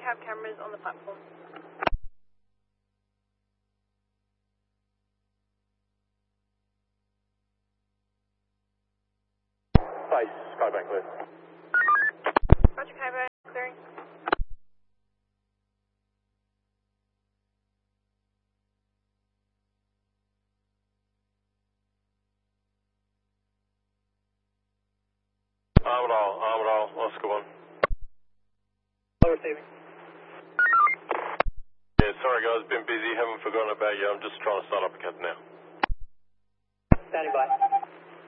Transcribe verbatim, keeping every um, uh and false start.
have cameras on the platform. Base, Skybank clear. Roger, Skybank clearing. Arm it all, arm it all, Oscar one. Low receiving. Yeah, sorry guys, been busy, haven't forgotten about you. I'm just trying to start up a cat now. Standing by.